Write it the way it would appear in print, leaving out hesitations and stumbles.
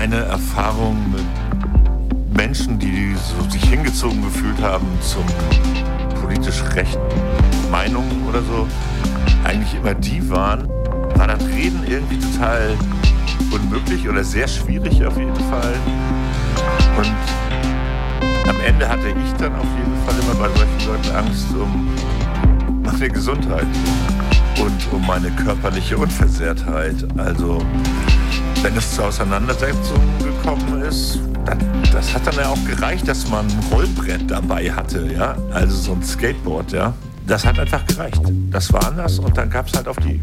meine Erfahrung mit Menschen, die so sich hingezogen gefühlt haben zum politisch rechten Meinungen oder so, eigentlich immer die waren, war das Reden irgendwie total unmöglich oder sehr schwierig auf jeden Fall. Und am Ende hatte ich dann auf jeden Fall immer bei solchen Leuten Angst um meine Gesundheit und um meine körperliche Unversehrtheit. Also wenn es zu Auseinandersetzungen gekommen ist, das hat dann ja auch gereicht, dass man ein Rollbrett dabei hatte, ja, also so ein Skateboard, ja. Das hat einfach gereicht. Das war anders und dann gab es halt auf die